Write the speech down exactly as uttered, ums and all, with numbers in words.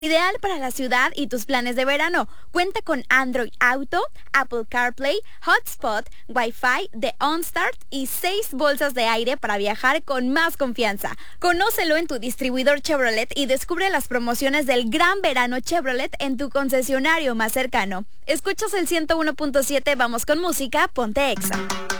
Ideal para la ciudad y tus planes de verano. Cuenta con Android Auto, Apple CarPlay, Hotspot, Wi-Fi de OnStart y seis bolsas de aire para viajar con más confianza. Conócelo en tu distribuidor Chevrolet y descubre las promociones del Gran Verano Chevrolet en tu concesionario más cercano. Escuchas el ciento uno punto siete, vamos con música, ponte Exa.